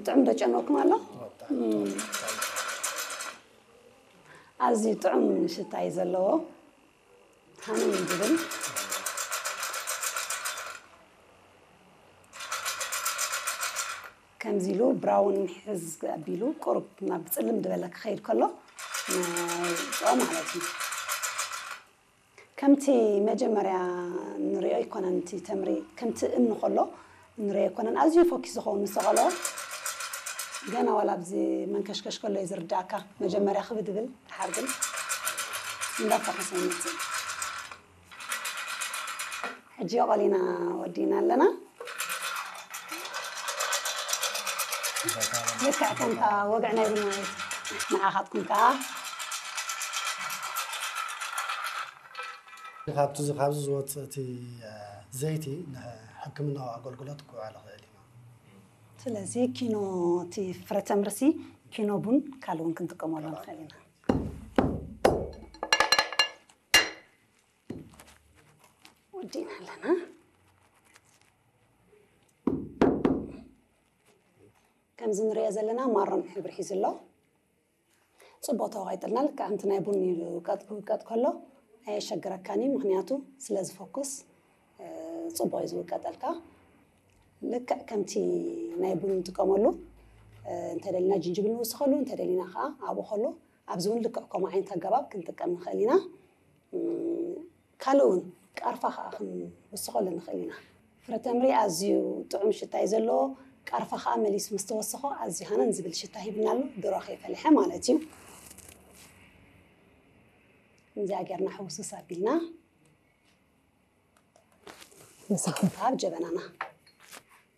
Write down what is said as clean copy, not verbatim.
طعم دجنوكم الله أزي طعم شتاي زلوا هاني من جبل كم زيلو براون حز بيلو قرب ما بتسلم دبلك خير كله طعم على كمتي مجمرة نري يكون أنتي تمري كمتي إنه خلو نري يكون أزي فوكس خون مسغلو جانا ولا بزي من كشكش كله يزرجاكا مجمرة خبد بال حرقل ندفع حسينتي حجي أغلينا ودينا لنا يكعتن كا وقعنا يبنايت مع خطكم كا خابز زوتي زيتي حكمنا أقولكوا على غالينا. سلازي كينو تي فرتمرسي كينو بون كالون كنت كمالون خلينا. ودينا لنا. كم زين رياز لنا مرة نحب رحيز الله. صبوته غايتلنا لك أنتنا يبوني كات كله. هاي شجرة كاني مهنياتو سلاز فوكس صبايز وكاتلكا لك كمتي نايبون تكملوا انت دلنا جنجبل وسخلو انت دلنا خا ابو خلو ابزون لك كما عين تجرب كنت كم خلينا كالون قرفه خن وسخل نخلينا فرتمري ازيو طعم شتاي زلو قرفه خا مليس مستوسخو ازي هنا نزبل شتاي بنالو دراخي فلحه مالتي نزاجرنا حوسوس أبينا نسخنها بجبنانا